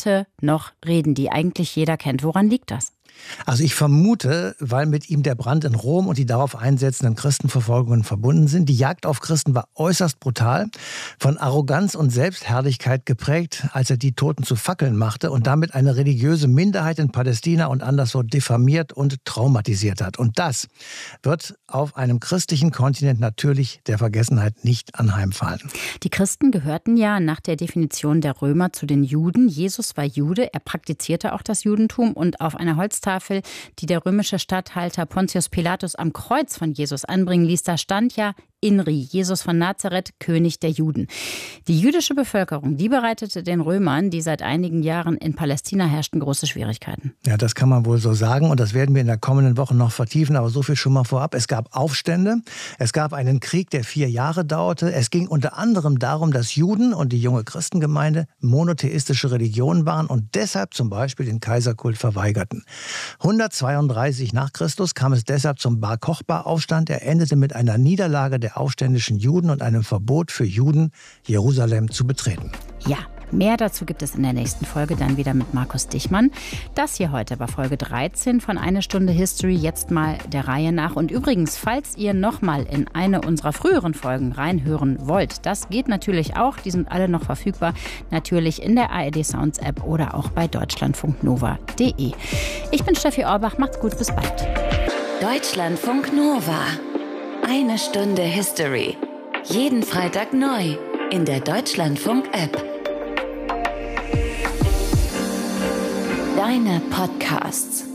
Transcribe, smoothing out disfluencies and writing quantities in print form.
heute noch reden, die eigentlich jeder kennt. Woran liegt das? Also ich vermute, weil mit ihm der Brand in Rom und die darauf einsetzenden Christenverfolgungen verbunden sind. Die Jagd auf Christen war äußerst brutal, von Arroganz und Selbstherrlichkeit geprägt, als er die Toten zu Fackeln machte und damit eine religiöse Minderheit in Palästina und anderswo diffamiert und traumatisiert hat. Und das wird auf einem christlichen Kontinent natürlich der Vergessenheit nicht anheimfallen. Die Christen gehörten ja nach der Definition der Römer zu den Juden. Jesus war Jude, er praktizierte auch das Judentum und auf einer Holztafel, die der römische Statthalter Pontius Pilatus am Kreuz von Jesus anbringen ließ, da stand ja Inri, Jesus von Nazareth, König der Juden. Die jüdische Bevölkerung, die bereitete den Römern, die seit einigen Jahren in Palästina herrschten, große Schwierigkeiten. Ja, das kann man wohl so sagen und das werden wir in der kommenden Woche noch vertiefen, aber so viel schon mal vorab. Es gab Aufstände, es gab einen Krieg, der 4 Jahre dauerte. Es ging unter anderem darum, dass Juden und die junge Christengemeinde monotheistische Religionen waren und deshalb zum Beispiel den Kaiserkult verweigerten. 132 nach Christus kam es deshalb zum Bar Kochba-Aufstand. Er endete mit einer Niederlage der aufständischen Juden und einem Verbot für Juden, Jerusalem zu betreten. Ja, mehr dazu gibt es in der nächsten Folge dann wieder mit Markus Dichmann. Das hier heute war Folge 13 von Eine Stunde History, jetzt mal der Reihe nach. Und übrigens, falls ihr nochmal in eine unserer früheren Folgen reinhören wollt, das geht natürlich auch, die sind alle noch verfügbar, natürlich in der ARD Sounds App oder auch bei deutschlandfunknova.de. Ich bin Steffi Orbach, macht's gut, bis bald. Deutschlandfunk Nova. Eine Stunde History. Jeden Freitag neu in der Deutschlandfunk-App. Deine Podcasts.